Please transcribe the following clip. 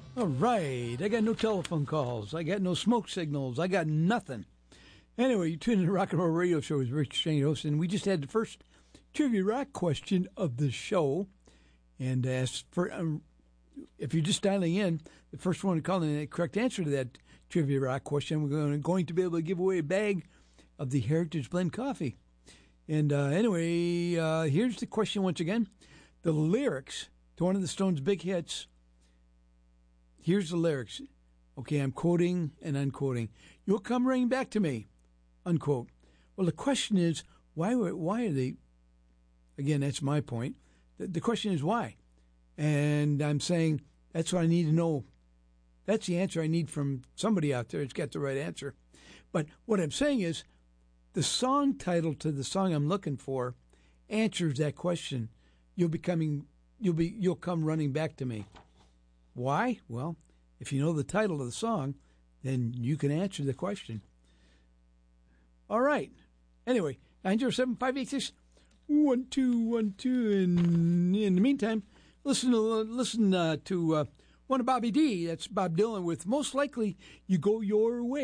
All right. I got no telephone calls. I got no smoke signals. I got nothing. Anyway, you tune in to Rock and Roll Radio Show with Rich Shane host, and we just had the first Trivia Rock question of the show. And as for if you're just dialing in, the first one to call in the correct answer to that Trivia Rock question, we're going to be able to give away a bag of the Heritage Blend coffee. And anyway, here's the question once again. The lyrics to one of the Stones' big hits. Here's the lyrics. Okay, I'm quoting and unquoting. You'll come running back to me, unquote. Well, the question is, why are they, again, that's my point. The question is why? And I'm saying that's what I need to know. That's the answer I need from somebody out there that's got the right answer. But what I'm saying is the song title to the song I'm looking for answers that question. You'll come running back to me. Why? Well, if you know the title of the song, then you can answer the question. All right. Anyway, 907-586-1212. And in the meantime, listen to one of Bobby D. That's Bob Dylan with Most Likely You Go Your Way.